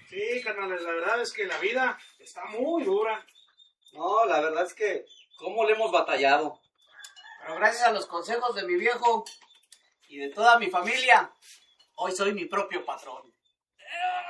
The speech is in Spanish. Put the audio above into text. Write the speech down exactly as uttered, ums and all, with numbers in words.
Sí, carnales, la verdad es que la vida está muy dura. No, la verdad es que, ¿cómo le hemos batallado? Pero gracias a los consejos de mi viejo y de toda mi familia, hoy soy mi propio patrón.